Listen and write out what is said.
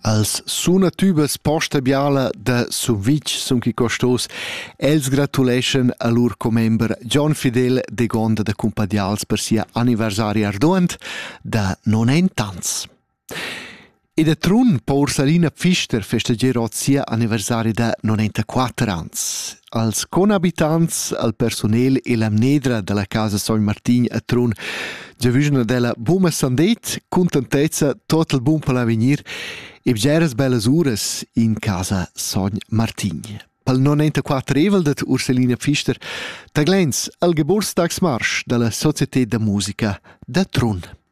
Als sunatübas posta biala da Suvitg sun chi costos, els gratulation a lur comember John Fidel de Gonda da Cumpadials per sia anniversari arduant da 90 ans. E da trun Paul Salina Pfister festegerò sia anniversari da 94 ans. Als conabitants, al personel e la nedra della casa Sogn Martin a trun giavisna della buma sandet, contentezza, tot il bun per l'avenir e bgeres bellas uras in casa Sogn Martin. Pel 94 evel dat Urselina Pfister taglens al Geburtstagsmarsch della Societät de Musica da Trun.